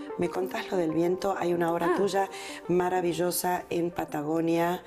me contás lo del viento. Hay una obra tuya maravillosa en Patagonia,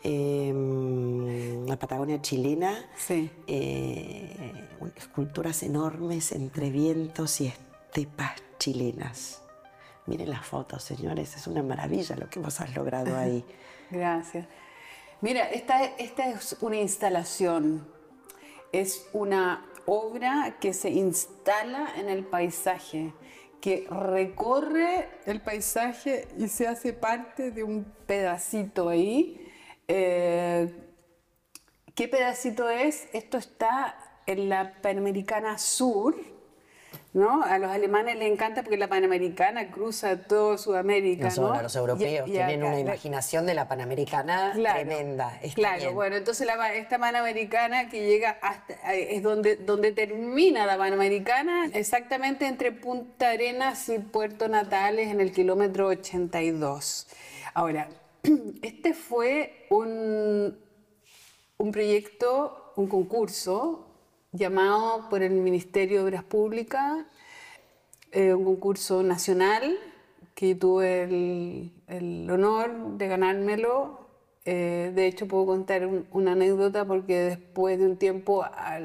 la Patagonia chilena. Sí. Esculturas enormes entre vientos y estepas chilenas. Miren las fotos, señores, es una maravilla lo que vos has logrado ahí. Gracias. Mira, esta es una instalación, es una obra que se instala en el paisaje, que recorre el paisaje y se hace parte de un pedacito ahí. ¿Qué pedacito es? Esto está en la Panamericana Sur, ¿no? A los alemanes les encanta porque la Panamericana cruza todo Sudamérica, ¿no? Los europeos tienen acá, una imaginación de la Panamericana tremenda. Claro, bueno, entonces esta Panamericana que llega hasta, es donde termina la Panamericana, exactamente entre Punta Arenas y Puerto Natales en el kilómetro 82. Ahora, este fue un proyecto, un concurso llamado por el Ministerio de Obras Públicas, un concurso nacional que tuve el honor de ganármelo. De hecho, puedo contar una anécdota porque después de un tiempo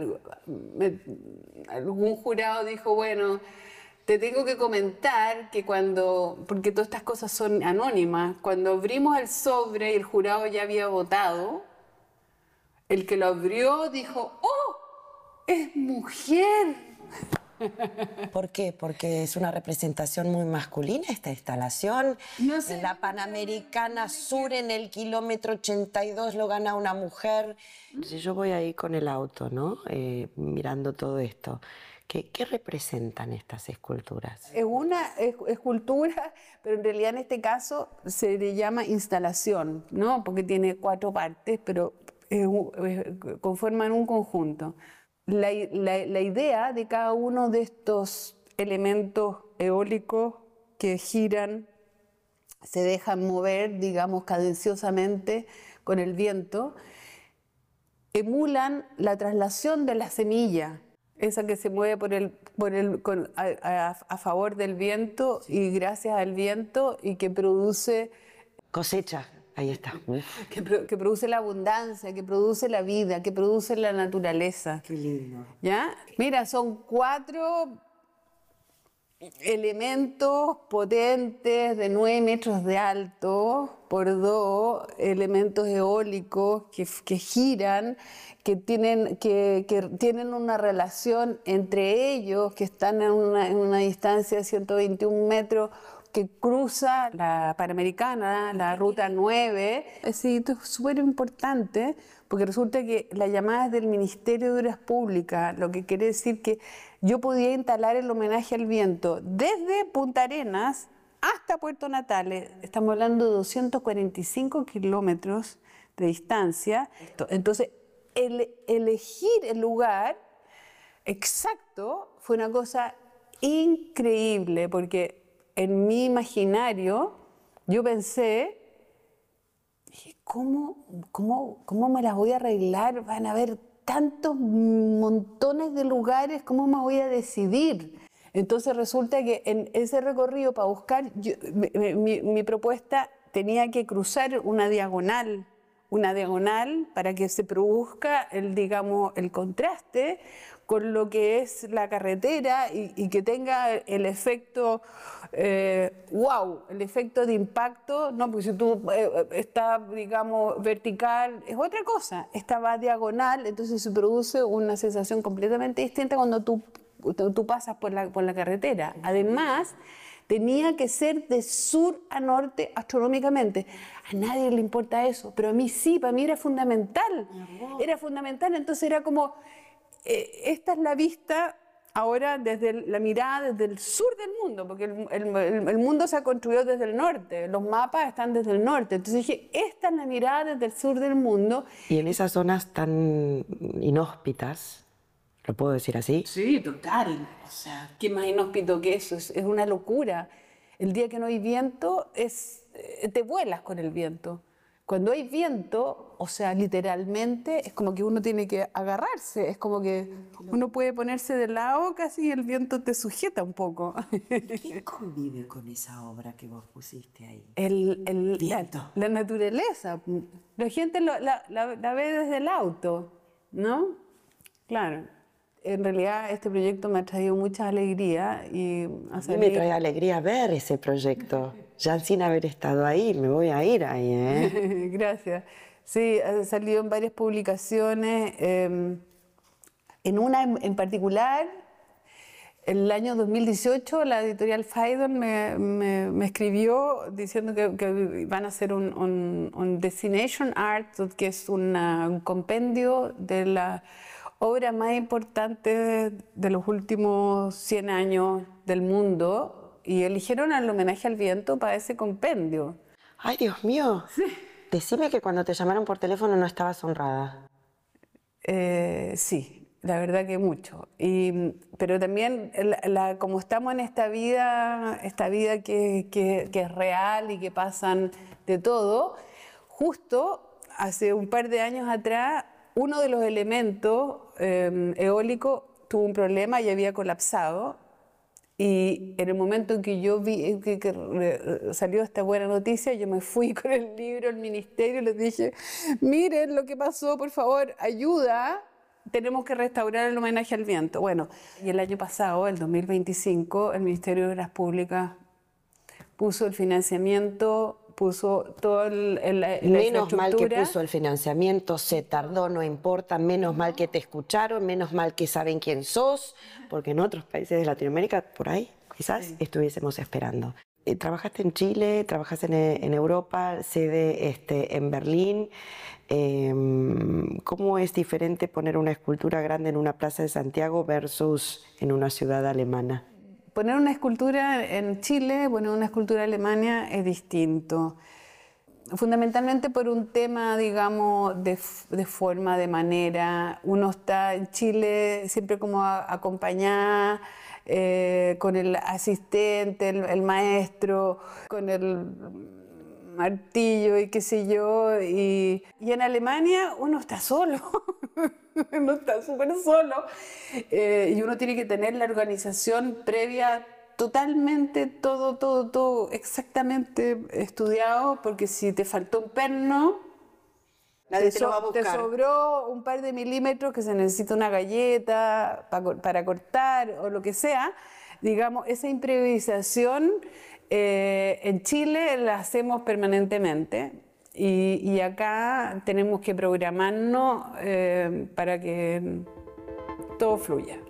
algún jurado dijo, bueno, te tengo que comentar que porque todas estas cosas son anónimas, cuando abrimos el sobre y el jurado ya había votado, el que lo abrió dijo, ¡oh! ¡Es mujer! ¿Por qué? Porque es una representación muy masculina esta instalación. No sé. En la Panamericana Sur, en el kilómetro 82, lo gana una mujer. Si yo voy ahí con el auto, ¿no? Mirando todo esto, ¿qué representan estas esculturas? Es una escultura, pero en realidad en este caso se le llama instalación, ¿no? Porque tiene 4 partes, pero conforman un conjunto. La idea de cada uno de estos elementos eólicos que giran, se dejan mover, digamos, cadenciosamente con el viento, emulan la traslación de la semilla, esa que se mueve a favor del viento y gracias al viento y que produce cosecha. Ahí está. Que produce la abundancia, que produce la vida, que produce la naturaleza. Qué lindo. ¿Ya? Mira, son 4 elementos potentes de 9 metros de alto por 2 elementos eólicos que giran, que tienen una relación entre ellos, que están en una distancia de 121 metros, que cruza la Panamericana, la Ruta 9. Ese hito es súper importante porque resulta que la llamada es del Ministerio de Obras Públicas, lo que quiere decir que yo podía instalar el homenaje al viento desde Punta Arenas hasta Puerto Natales. Estamos hablando de 245 kilómetros de distancia. Entonces, elegir el lugar exacto fue una cosa increíble porque en mi imaginario, yo pensé, ¿cómo me las voy a arreglar? Van a haber tantos montones de lugares, ¿cómo me voy a decidir? Entonces resulta que en ese recorrido para buscar, mi propuesta tenía que cruzar una diagonal para que se produzca el contraste con lo que es la carretera y que tenga el efecto, el efecto de impacto, no, porque si tú estás, digamos, vertical, es otra cosa, esta va diagonal, entonces se produce una sensación completamente distinta cuando tú pasas por la carretera. Además, tenía que ser de sur a norte astronómicamente. A nadie le importa eso, pero a mí sí, para mí era fundamental. Era fundamental, entonces era como, esta es la vista ahora la mirada desde el sur del mundo, porque el mundo se ha construido desde el norte, los mapas están desde el norte. Entonces dije, esta es la mirada desde el sur del mundo. Y en esas zonas tan inhóspitas, ¿lo puedo decir así? Sí, total. O sea, ¿qué más inhóspito que eso? Es una locura. El día que no hay viento, te vuelas con el viento. Cuando hay viento, o sea, literalmente, es como que uno tiene que agarrarse, es como que uno puede ponerse de lado casi y el viento te sujeta un poco. ¿Qué convive con esa obra que vos pusiste ahí? Viento. La naturaleza. La gente la ve desde el auto, ¿no? Claro. En realidad este proyecto me ha traído mucha alegría y A mí me trae alegría ver ese proyecto. Ya sin haber estado ahí, me voy a ir ahí, ¿eh? Gracias. Sí, ha salido en varias publicaciones. En una en particular, el año 2018, la editorial Phaidon me escribió diciendo que van a hacer un Destination Art, que es un compendio de la obra más importante de los últimos 100 años del mundo, y eligieron el homenaje al viento para ese compendio. ¡Ay, Dios mío! Sí. Decime que cuando te llamaron por teléfono no estabas honrada. Sí, la verdad que mucho. Pero también, como estamos en esta vida que es real y que pasan de todo, justo hace un par de años atrás, uno de los elementos eólicos tuvo un problema y había colapsado. Y en el momento en que yo vi que salió esta buena noticia, yo me fui con el libro al ministerio y les dije, miren lo que pasó, por favor, ayuda, tenemos que restaurar el homenaje al viento. Bueno, y el año pasado, el 2025, el Ministerio de Obras Públicas puso el financiamiento, puso todo la menos mal que puso el financiamiento, se tardó, no importa, menos mal que te escucharon, menos mal que saben quién sos, porque en otros países de Latinoamérica, por ahí, quizás estuviésemos esperando. Trabajaste en Chile, trabajaste en Europa, sede en Berlín. ¿Cómo es diferente poner una escultura grande en una plaza de Santiago versus en una ciudad alemana? Poner una escultura en Chile, poner una escultura en Alemania es distinto. Fundamentalmente por un tema, digamos, de forma, de manera. Uno está en Chile siempre como acompañada con el asistente, el maestro, con el martillo y qué sé yo. Y en Alemania uno está solo. Uno está súper solo y uno tiene que tener la organización previa totalmente, todo exactamente estudiado, porque si te faltó un perno, nadie te lo va a buscar. Te sobró un par de milímetros que se necesita una galleta para cortar o lo que sea, digamos, esa improvisación en Chile la hacemos permanentemente. Y acá tenemos que programarnos para que todo fluya.